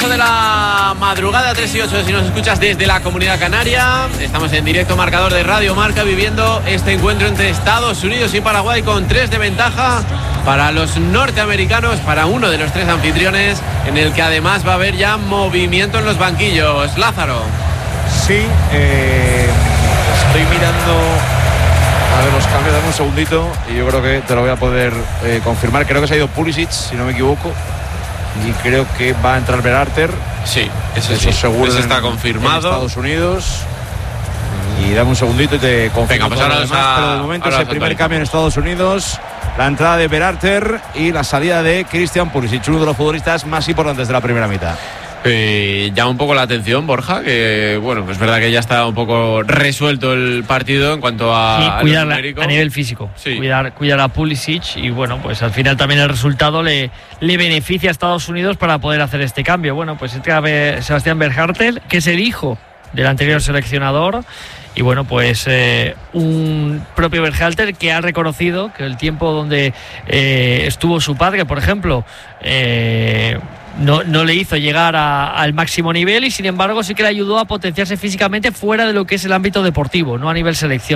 8 de la madrugada, 3 y 8 si nos escuchas desde la Comunidad Canaria. Estamos en directo marcador de Radio Marca viviendo este encuentro entre Estados Unidos y Paraguay con 3 de ventaja para los norteamericanos, para uno de los 3 anfitriones, en el que además va a haber ya movimiento en los banquillos. Lázaro. Sí, estoy mirando a ver los cambios, dame un segundito y yo creo que te lo voy a poder confirmar. Creo que se ha ido Pulisic, si no me equivoco, y creo que va a entrar Berhalter. Sí, eso sí, seguro. Eso está confirmado. En Estados Unidos. Y dame un segundito y te confirmo. Venga, pues pero de momento es el primer cambio en Estados Unidos. La entrada de Berhalter y la salida de Christian Pulisic, uno de los futbolistas más importantes de la primera mitad. Llama un poco la atención, Borja, que bueno, pues es verdad que ya está un poco resuelto el partido en cuanto a cuidar a nivel físico, sí. cuidar a Pulisic, y bueno, pues al final también el resultado le beneficia a Estados Unidos para poder hacer este cambio. Bueno, pues entra Sebastián Berhalter, que es el hijo del anterior seleccionador, y bueno, pues un propio Berhalter que ha reconocido que el tiempo donde estuvo su padre, por ejemplo, no le hizo llegar al máximo nivel, y sin embargo sí que le ayudó a potenciarse físicamente fuera de lo que es el ámbito deportivo, no a nivel selección.